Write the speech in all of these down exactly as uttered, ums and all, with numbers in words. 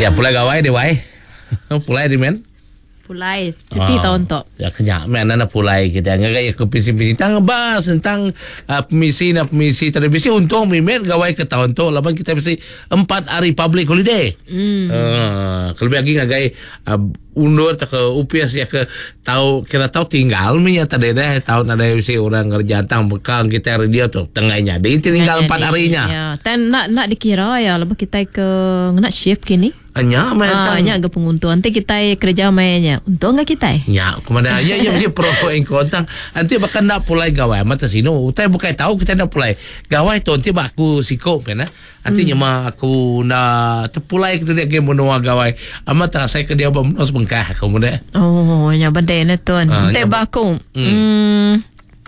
Ya pulai gawai deh wai. Pulai di men. Pulai cuti tahun tu. Ya kenyak men anak pulai kita ngagai ke pisi-pisi tang bahas tentang uh, pemisi na pemisi televisi untung mimet gawai ke tahun tu laban kita mesti empat hari public holiday. Hmm. Uh, kalau lagi ngagai uh, undur tak ke U P S ya ke tahu kira tahu tinggal minya tadi dah tahun ada si orang kerja tang bekang kita radio tu tengahnya dia tinggal empat harinya. Ya, dan nak nak dikira ya lepas kita ke nak shift kini. Anya main ah, anya agak penguntung. Nanti kita kerja mainnya. Untung enggak kita? Ya, kemana ya ya mesti pro yang kontang. Nanti bahkan nak pulai gawai mata sino. Utai bukan tahu kita nak pulai gawai tu nanti aku sikop kan. Nanti hmm. nyama aku nak terpulai ke dia game menua gawai. Amat tak saya ke dia bermenos bengkah kemudian. Oh, nya benda ni tuan. Nanti baku. Hmm. hmm.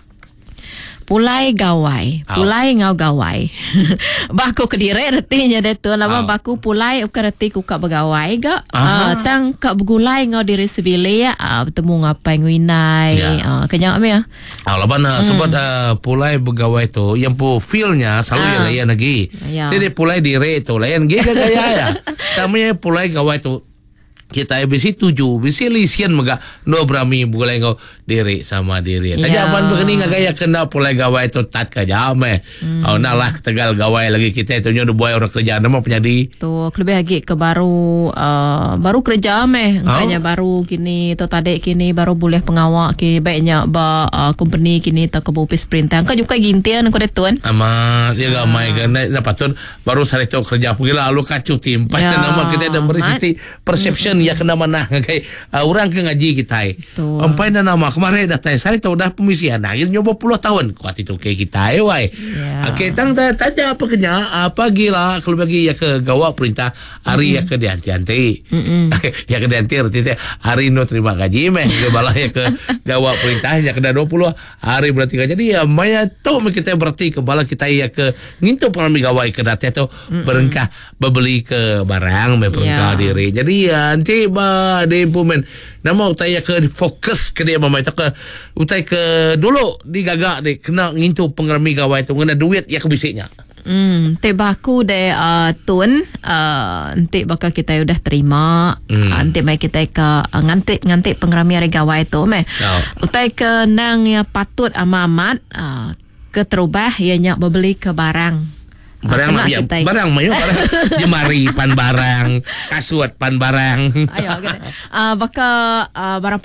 Pulai gawai, pulai ngau gawai. Baku kediri retinya dia tu, lama baku pulai uka reti kuka begawai ga. Uh, tang kak begulai ngau diri sebili ya, uh, bertemu ngapai nguinai. Ya. Uh, kenyang apa ya? Ah, laban hmm. sebab uh, pulai begawai tu, yang pu feelnya selalu uh. yang layan lagi. Ya. Jadi pulai diri tu layan gaya gaya ya. Tamanya pulai gawai tu. Kita bisi tujuh, bisi lisian mega no berami bulai ngau diri sama diri. Kaja ban begini ngagaya kena pulai gawai tu tat kaja me. Hmm. Oh nalah tegal gawai lagi kita itu nyodo boy orang kerja nama penyadi. Tu lebih lagi ke baru uh, baru kerja me. Kayaknya oh. baru kini tu tadi kini baru boleh pengawak kini baiknya ba uh, company kini tak ke bupis perintah. Kan juga gintian kau tuan. Amat dia gak mai kan dapat tu baru sari tu kerja pergi lalu kacu tim. Pas nama kita ada beri siti perception ya kena mana kayak uh, orang ke ngaji kita. Ampai dan nama kemarin datang saya tahu dah pemisian nah nyoba puluh tahun kuat itu kayak kita wai. Yeah. Okey tang tanya apa kenya apa gila kalau bagi ya ke gawak perintah hari mm-hmm. ya ke dianti-anti. Mm-hmm. Ya ke dianti arti hari no terima gaji meh ke bala ya ke gawak perintah ya kena dua puluh hari berarti jadi ya maya tu kita berarti ke bala kita ya ke ngintu pengalaman gawai ke data tu mm-hmm. berengkah beli ke barang me berengkah yeah. diri. Jadi ya nanti ba de implement nama utai ke fokus ke dia mamai tak ke utai ke dulu digagak de kena ngintu pengerami gawai tu kena duit ya ke bisiknya. Hmm, te baku de uh, tun uh, nanti bakal kita udah terima hmm. uh, nanti mai kita ke uh, ngantik ngantik pengerami hari gawai tu me. Oh. Utai ke nang ya patut amat uh, ke terubah ya nyak beli ke barang. Barang mak ya, barang mayo barang jemari pan barang, kasut pan barang. Ayo gitu. Uh, bakal uh, barang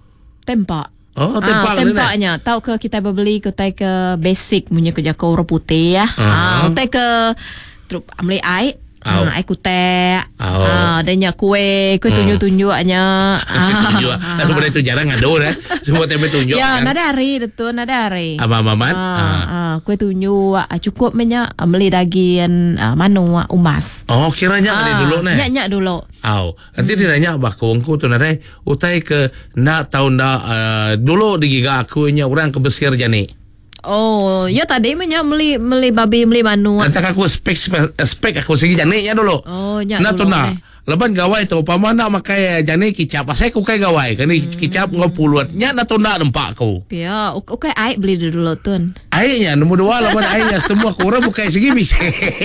tempat. Oh, tempat. Ah, tempatnya. Tahu ke kita beli ke tai ke basic punya kerja ke orang putih ya. Ah, uh-huh. tai ke trup amli air. Oh. Ah, aku teh. Oh. Ah, adanya kue, kue tunjuk-tunjuknya. Ah, tunjuk. Tapi benda itu jarang ada dah. Semua tempe tunjuk. Ya, kan? Nada hari itu, nada hari. Apa mamat? Ah, ah. ah, kue tunjuk ah, cukup menya beli daging ah, manu umas. Oh, kiranya ah, dulu nih. Nyak-nyak dulu. Oh, nanti hmm. dia nanya bakongku tu nadai utai ke nak tahun dah uh, dulu digiga aku nya orang ke Besir jani. Oh, ya tadi menya beli beli babi beli manu. Nanti aku spek spek aku segi janiknya dulu. Oh, nyak nah, dulu. Nah, tu leban gawai tu pamana makai jani kicap. Saya aku kai gawai kan hmm. kicap ngau puluhan. Nya na tu nak nampak aku. Ya, okay air beli dulu tuan. Airnya nombor dua leban airnya semua kurang bukai segi bisa.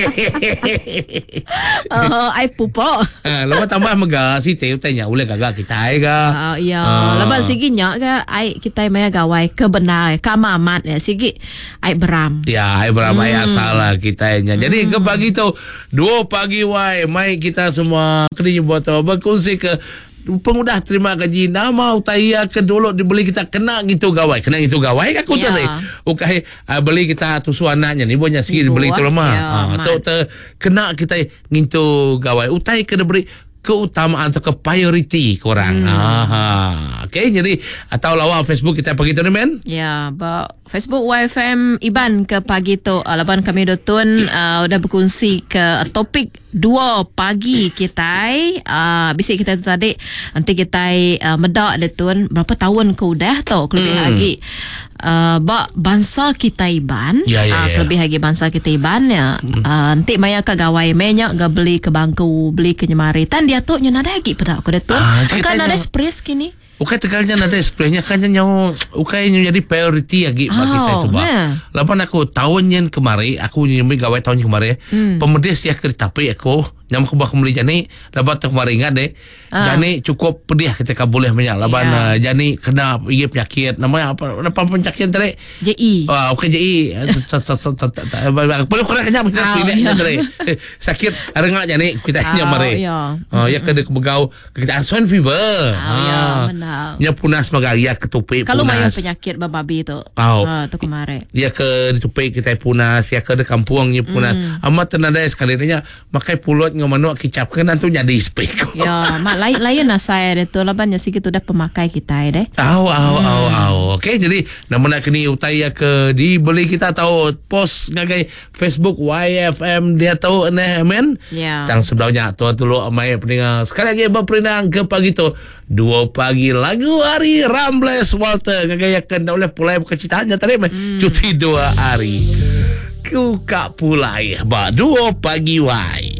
Oh, air pupuk. Ah, leban tambah mega si teh tanya boleh gagak kita air ga. Oh, ya, leban segi nya ga air kita maya gawai ke benar ke mamat ya segi air beram. Ya, air beram hmm. air salah kita nya. Jadi hmm. ke pagi tu dua pagi wai mai kita semua kena buat berkongsi ke pengudah terima gaji nama utaya ke dulu dibeli kita kena gitu gawai kena gitu gawai aku yeah. tadi ukai uh, beli kita tusu anaknya ni banyak sikit beli tu lama yeah, uh, tu kena kita gitu gawai utai kena beri keutamaan atau ke priority korang. Hmm. Aha. Okey, jadi atau lawa Facebook kita pagi tu ni men? Ya, ba Facebook Y F M Iban ke pagi tu laban kami dotun uh, udah berkongsi ke uh, topik dua pagi kita uh, bisik kita tu tadi nanti kita uh, medak detun berapa tahun ke udah tu lebih hmm. lagi uh, ba bangsa kita Iban ya, ya, uh, ya. lebih lagi bangsa kita Iban ya hmm. uh, nanti maya ke gawai menya ga beli ke bangku beli ke nyemari tan dia tu nya nada lagi pada aku detun ah, kan ada spray kini. Ukai tegalnya nada spraynya kan nyaw ukai jadi priority lagi bagi oh, kita coba. Nah. Lapan aku tahun yang kemarin aku nyembi gawai tahun yang kemarin hmm. pemedes ya kereta api aku Yang aku bakal beli jani laban tak kemarin ingat deh. Ah. Jani cukup pedih ketika boleh banyak laban Ya. uh, jani kena iya penyakit namanya apa apa penyakit tadi? J I. Ah, okey J I. Boleh kurang kena Ah, ini ya. tadi. Sakit arengak jani kita Ah, nya mari. ya. Oh ya kena kebegau kita swine fever. Ah, ya, benar. Ya punas magaria ketupi Kalau mayung punas. penyakit bababi tu. Oh. Ah, tu kemarin. Ya ke ditupai kita punas, ya ke de kampungnya punas. Mm. Amat tenada sekali nya makai pulut ngomano kicap kan nanti jadi spek. Ya, mak lain lain lah saya itu laban ya sikit udah pemakai kita deh. Au au au au. Okey jadi nama nak kini utai ya ke dibeli kita tahu post ngagai Facebook Y F M dia tahu neh men. Ya. Tang sebelahnya tu tu lo amai pendengar. Sekali lagi berperinang ke pagi tu dua pagi lagu hari Rambles Walter ngagayakan oleh pulai bukan citanya tadi mm. cuti dua hari. Ku kak pulai ba dua pagi wai.